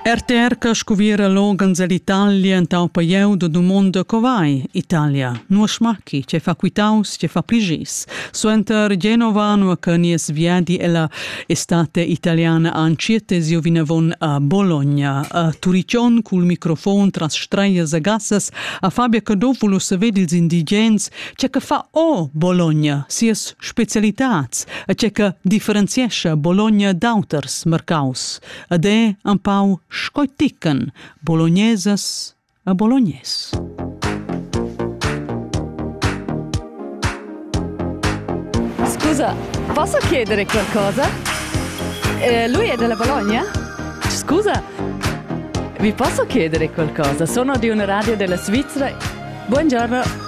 RTR che scoviera l'organs all'Italia in tau paieu do mondo covai Italia. Nu smacchi, ce fa quitaus, ce fa pligis. Suenter Genova nu che nies viadi e la estate italiana anciete zio vinavon a Bologna. A Turicion cul microfon tras straias e gassas a Fabia Cadovolo se vedi ils indigens ce che fa Bologna, sias specialitats, e ce che differenziesce Bologna d'auters mercaus. Ed è un pau scoitican, bologneses a bolognes. Scusa, posso chiedere qualcosa? Lui è della Bologna? Scusa, vi posso chiedere qualcosa? Sono di una radio della Svizzera. Buongiorno.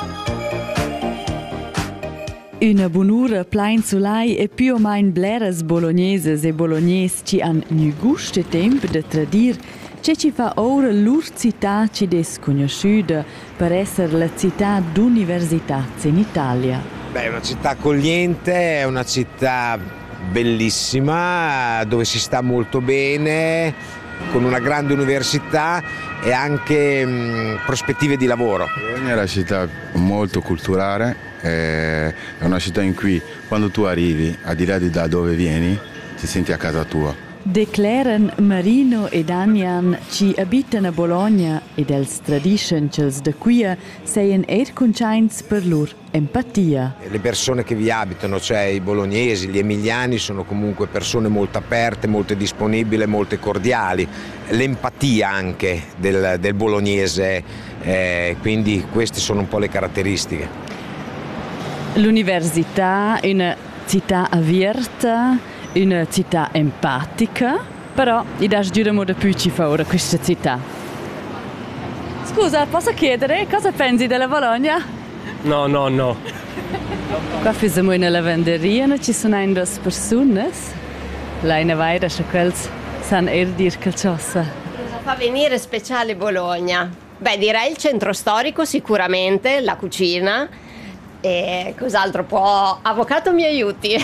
Una buon'ora plein sulai e più o meno bleras bologneses e bolognes ci han nu gust e tempo de tradir che ci fa ora lur città ci desconosciuta per essere la città d'università in Italia. Beh, è una città accogliente, è una città bellissima dove si sta molto bene, con una grande università e anche prospettive di lavoro. Bologna è una città molto culturale, è una città in cui quando tu arrivi, al di là di da dove vieni, ti senti a casa tua. Declaran Marino e Damian ci abitano a Bologna ed els tradiscono che da qui seien concients per loro empatia. Le persone che vi abitano, cioè i bolognesi, gli emiliani, sono comunque persone molto aperte, molto disponibili, molto cordiali. L'empatia anche del bolognese, quindi queste sono un po' le caratteristiche. L'università è una città aperta, una città empatica, però i das giuramo da più ci fa ora questa città. Scusa, posso chiedere cosa pensi della Bologna? No. Qua siamo in una lavanderia, ci sono due persone. Lei ne vai da quels san dir qualcosa. Cosa fa venire speciale Bologna? Beh, direi il centro storico sicuramente, la cucina. E cos'altro può? Avvocato, mi aiuti?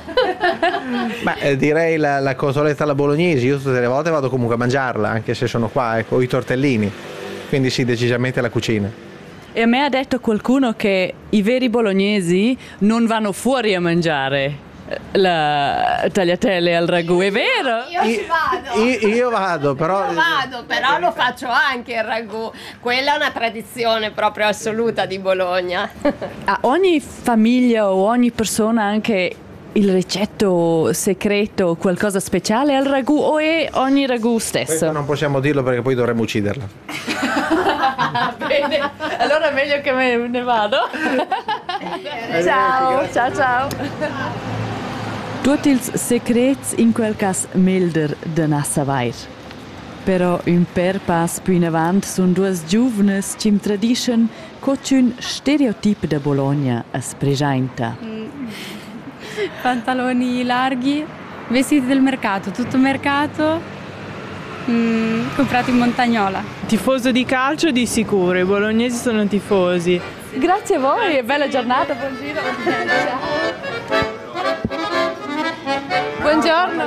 Direi la cotoletta alla bolognese. Io tutte le volte vado comunque a mangiarla, anche se sono qua, ecco, i tortellini. Quindi sì, decisamente la cucina. E a me ha detto qualcuno che i veri bolognesi non vanno fuori a mangiare la tagliatelle al ragù, è vero? Io vado, però lo faccio anche il ragù. Quella è una tradizione proprio assoluta di Bologna. A ogni famiglia o ogni persona anche il ricetto segreto, qualcosa speciale al ragù o è ogni ragù stesso? Questo non possiamo dirlo perché poi dovremmo ucciderla. Bene, allora è meglio che me ne vado. Ciao. Tutti i segreti in quel caso milder de Nassavair. Però un per pas più in avanti sono due giovani che mi tradiscono che un stereotipo di Bologna es presenta. Pantaloni larghi, vestiti del mercato, tutto mercato, comprati in Montagnola. Tifoso di calcio di sicuro, i bolognesi sono tifosi. Grazie a voi, bella giornata, buon giro. Buongiorno.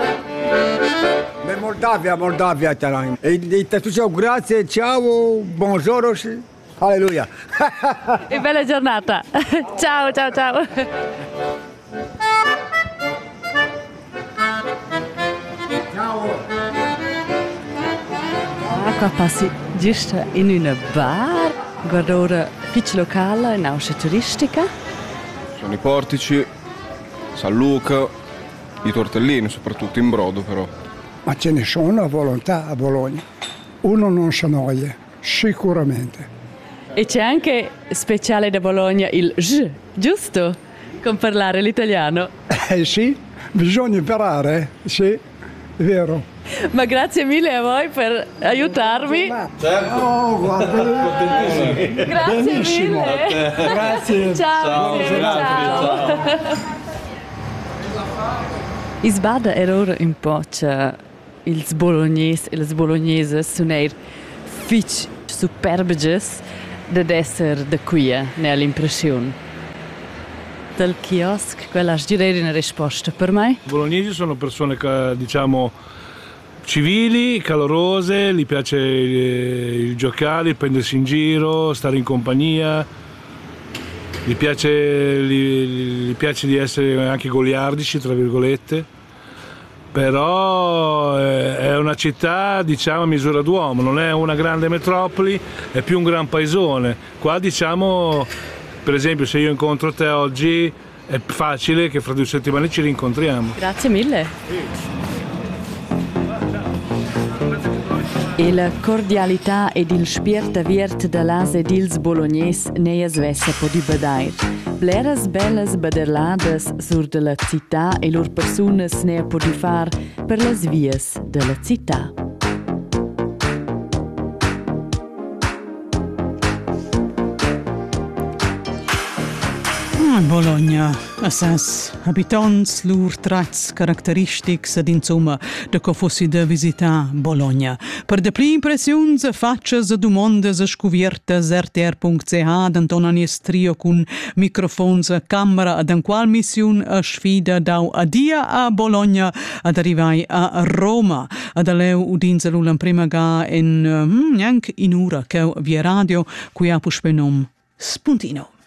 Moldavia. E ciao, grazie, ciao, buongiorno, alleluia. E bella giornata. Ciao. Ciao. Qua passi giusto in una bar, guarda ora pitch locale, in auscia turistica. Sono i portici, San Luca, i tortellini, soprattutto in brodo però. Ma ce ne sono a volontà a Bologna. Uno non si annoia, sicuramente. E c'è anche speciale da Bologna il giusto? Con parlare l'italiano. Sì, bisogna imparare, sì, è vero. Ma grazie mille a voi per aiutarmi. Certo. Oh, guarda. Grazie benissimo. Mille. Grazie. Ciao. Isbada era ora un po' che ils bolognesi e le bolognese sono fitch superbiges da essere da qui, ne ha l'impressione. Dal chiosco, quella è una risposta per me. I bolognesi sono persone che, diciamo, civili, calorose, gli piace il giocare, il prendersi in giro, stare in compagnia, gli piace di essere anche goliardici, tra virgolette, però è una città, diciamo, a misura d'uomo, non è una grande metropoli, è più un gran paesone. Qua, diciamo, per esempio, se io incontro te oggi è facile che fra 2 settimane ci rincontriamo. Grazie mille. E la cordialità ed il spirtaviert de las ed ils bolognes neias vessa po di badair. Bleras bellas baderlades sur de la città e lor persunas nea po di far per las vias de la città. Bologna, assas abitants, lur trats caracteristics ed insomma de co fossi de visita Bologna. Per de pli impressions faccias domondas scuviertas rtr.ch d'Anton Anies Trio cun microfons camera ad en qual mission a sfida dau a dia a Bologna ad arrivai a Roma ad aleu udinzelu la prima ga in neanche in ura che via radio qui a puspenom Spuntino.